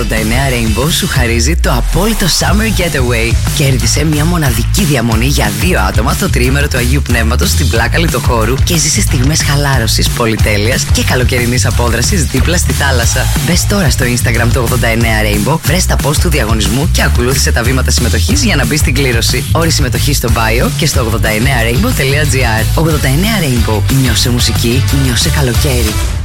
89 Rainbow σου χαρίζει το απόλυτο Summer Getaway. Κέρδισε μια μοναδική διαμονή για 2 άτομα το τριήμερο του Αγίου Πνεύματος στην πλάκα Λιτοχώρου και ζήσε στιγμές χαλάρωσης, πολυτέλειας και καλοκαιρινής απόδρασης δίπλα στη θάλασσα. Μπες τώρα στο Instagram του 89 Rainbow, βρες τα post του διαγωνισμού και ακολούθησε τα βήματα συμμετοχής για να μπεις στην κλήρωση. Όροι συμμετοχής στο bio και στο 89rainbow.gr. 89 Rainbow. Νιώσε μουσική, νιώσε καλοκαίρι.